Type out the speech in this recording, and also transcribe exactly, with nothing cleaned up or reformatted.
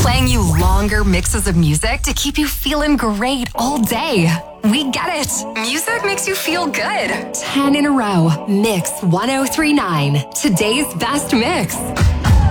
Playing you longer mixes of music to keep you feeling great all day. We get it. Music makes you feel good. ten in a row. Mix ten thirty-nine. Today's best mix.